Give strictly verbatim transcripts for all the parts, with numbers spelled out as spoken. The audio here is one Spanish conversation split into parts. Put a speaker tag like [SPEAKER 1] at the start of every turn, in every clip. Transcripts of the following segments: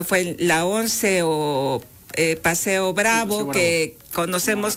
[SPEAKER 1] fue la once o eh, Paseo Bravo, sí, Bravo, que conocemos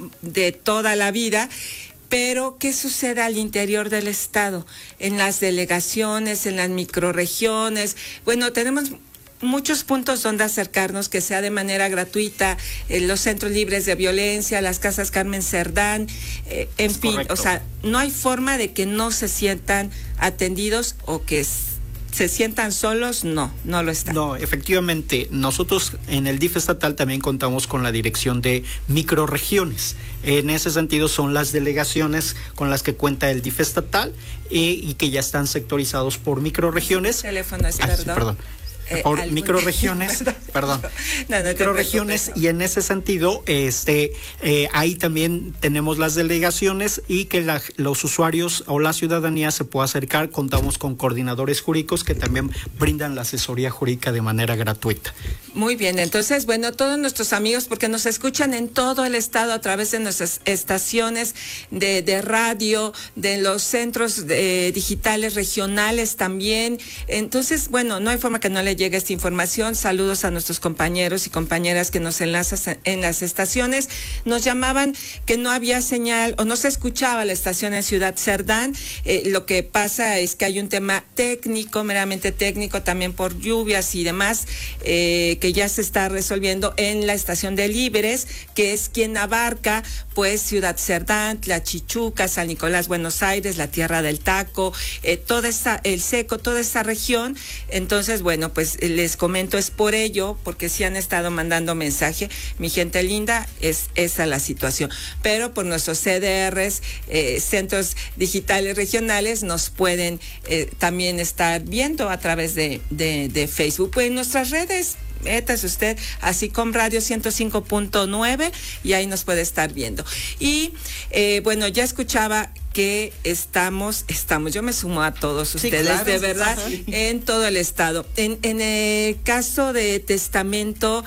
[SPEAKER 1] de toda la vida. Pero, ¿qué sucede al interior del Estado? En las delegaciones, en las microrregiones. Bueno, tenemos muchos puntos donde acercarnos, que sea de manera gratuita, eh, los centros libres de violencia, las casas Carmen Cerdán, eh, en es fin, correcto. O sea, no hay forma de que no se sientan atendidos o que se sientan solos, no, no lo están.
[SPEAKER 2] No, efectivamente, nosotros en el D I F estatal también contamos con la dirección de microrregiones. En ese sentido son las delegaciones con las que cuenta el D I F estatal eh, y que ya están sectorizados por microrregiones.
[SPEAKER 1] Teléfono es,
[SPEAKER 2] ah,
[SPEAKER 1] perdón.
[SPEAKER 2] Sí, perdón. Por eh, microrregiones, perdón, no, no microrregiones, y en ese sentido, este, eh, ahí también tenemos las delegaciones y que la, los usuarios o la ciudadanía se pueda acercar. Contamos con coordinadores jurídicos que también brindan la asesoría jurídica de manera gratuita.
[SPEAKER 1] Muy bien, entonces, bueno, todos nuestros amigos, porque nos escuchan en todo el estado a través de nuestras estaciones de, de radio, de los centros de, digitales regionales también. Entonces, bueno, no hay forma que no le llegue esta información. Saludos a nuestros compañeros y compañeras que nos enlazan en las estaciones. Nos llamaban que no había señal o no se escuchaba la estación en Ciudad Cerdán. Eh, lo que pasa es que hay un tema técnico, meramente técnico, también por lluvias y demás, eh, que ya se está resolviendo en la estación de Líberes, que es quien abarca pues Ciudad Cerdán, Tlachichuca, San Nicolás, Buenos Aires, la Tierra del Taco, eh, toda esa, el Seco, toda esa región. Entonces, bueno, pues les comento, es por ello, porque sí han estado mandando mensaje, mi gente linda, es esa la situación. Pero por nuestros C D Rs, eh, centros digitales regionales, nos pueden eh, también estar viendo a través de, de, de Facebook. Pues en nuestras redes, métase usted así con Radio ciento cinco punto nueve y ahí nos puede estar viendo. Y eh, bueno, ya escuchaba que estamos, estamos, yo me sumo a todos ustedes, sí, claro, de verdad, sí. En todo el estado. En, en el caso de testamento,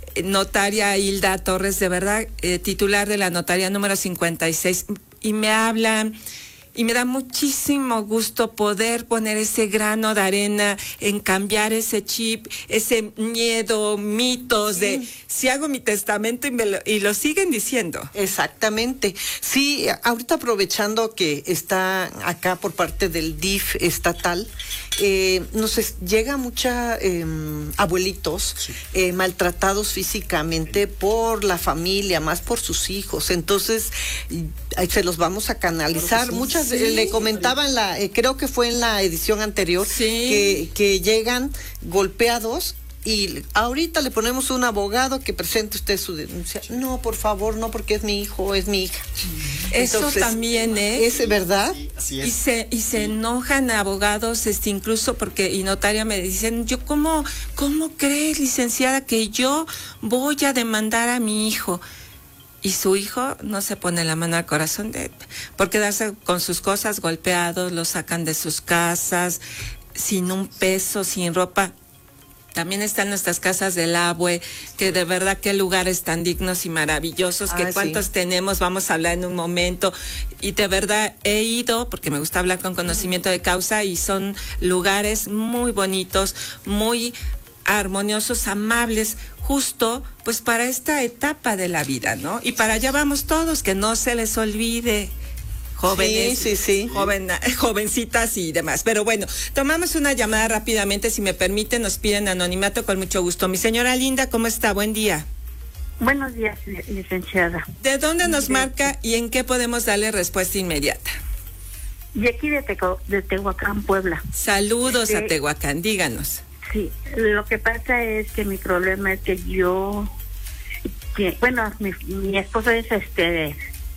[SPEAKER 1] notaria Hilda Torres, de verdad, eh, titular de la notaría número cincuenta y seis, y me hablan. Y me da muchísimo gusto poder poner ese grano de arena en cambiar ese chip, ese miedo, mitos sí. de si hago mi testamento y, me lo, y lo siguen diciendo.
[SPEAKER 3] Exactamente. Sí, ahorita aprovechando que está acá por parte del D I F estatal, eh, nos es, llega mucha eh, abuelitos sí. eh, maltratados físicamente por la familia, más por sus hijos. Entonces, eh, se los vamos a canalizar. Claro sí. Muchas Sí, le comentaba en la, eh, creo que fue en la edición anterior, sí. que, que llegan golpeados y ahorita le ponemos un abogado que presente usted su denuncia. No, por favor, no, porque es mi hijo, es mi hija.
[SPEAKER 1] Eso Entonces, también es.
[SPEAKER 3] ¿Es verdad?
[SPEAKER 1] Sí, así es. Y se, y se enojan abogados, este, incluso porque, y notaria me dicen, yo, ¿cómo, cómo crees, licenciada, que yo voy a demandar a mi hijo? Y su hijo no se pone la mano al corazón de por quedarse con sus cosas, golpeados, lo sacan de sus casas, sin un peso, sin ropa. También están nuestras casas del Abue, que de verdad qué lugares tan dignos y maravillosos, que ah, cuántos sí. tenemos, vamos a hablar en un momento. Y de verdad he ido, porque me gusta hablar con conocimiento de causa, y son lugares muy bonitos, muy armoniosos, amables, justo pues para esta etapa de la vida, ¿no? Y para allá vamos todos, que no se les olvide, jóvenes,
[SPEAKER 3] sí, sí, sí.
[SPEAKER 1] Joven, jovencitas y demás. Pero bueno, tomamos una llamada rápidamente, si me permite, nos piden anonimato con mucho gusto. Mi señora linda, ¿cómo está? Buen día.
[SPEAKER 4] Buenos días, licenciada.
[SPEAKER 1] ¿De dónde nos de... marca y en qué podemos darle respuesta inmediata?
[SPEAKER 4] De aquí de, Teco, de Tehuacán, Puebla.
[SPEAKER 1] Saludos este... a Tehuacán, díganos.
[SPEAKER 4] Sí, lo que pasa es que mi problema es que yo, que, bueno, mi, mi esposo es este,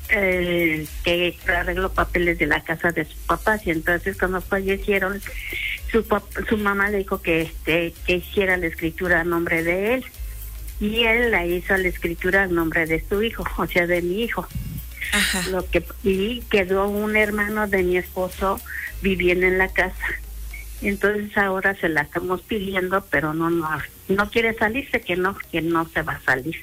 [SPEAKER 4] eh, que arregló papeles de la casa de sus papás, y entonces cuando fallecieron, su su mamá le dijo que este que hiciera la escritura a nombre de él, y él la hizo la escritura a nombre de su hijo, o sea, de mi hijo. Ajá. Lo que y quedó un hermano de mi esposo viviendo en la casa. Entonces ahora se la estamos pidiendo, pero no no no quiere salirse, que no que no se va a salir.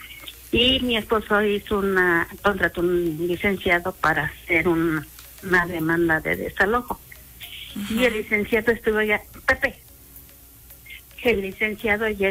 [SPEAKER 4] Y mi esposo hizo una contrató un licenciado para hacer un, una demanda de desalojo. Uh-huh. Y el licenciado estuvo ya, Pepe, El licenciado